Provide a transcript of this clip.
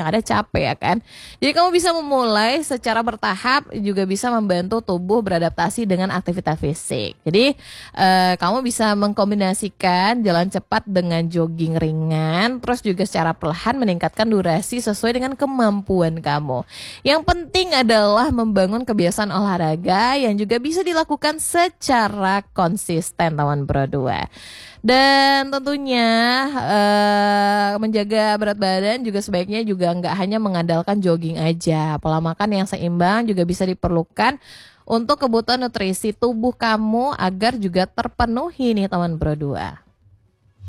yang ada capek ya kan. Jadi kamu bisa memulai secara bertahap, juga bisa membantu tubuh beradaptasi dengan aktivitas fisik. Jadi kamu bisa mengkombinasikan jalan cepat dengan jogging ringan, terus juga secara perlahan meningkatkan durasi sesuai dengan kemampuan kamu. Yang penting adalah membangun kebiasaan olahraga yang juga bisa dilakukan secara konsisten teman berdua. Dan tentunya menjaga berat badan juga sebaiknya juga nggak hanya mengandalkan jogging aja. Pola makan yang seimbang juga bisa diperlukan untuk kebutuhan nutrisi tubuh kamu agar juga terpenuhi nih teman berdua.